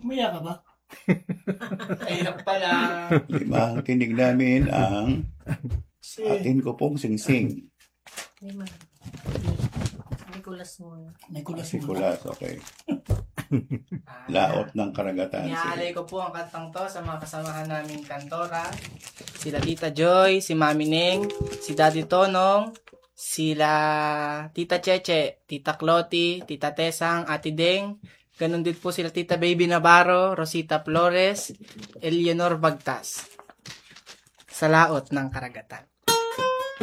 Umaya ka ba? Ayun pala. Limang tinig namin ang atin ko pong singsing. Lima. Nicolas mo. Nicolas mo. Sikulas, okay. Laot ng karagatan. Inaalay ko po ang kantang to sa mga kasamahan naming kantora. Sila Tita Joy, si Mami Ning, si Daddy Tonong, sila Tita Cheche, Tita Cloti, Tita Tesang, Ate Deng. Ganon din po sila Tita Baby Navarro, Rosita Flores, Eleanor Bagtas. Sa laot ng karagatan.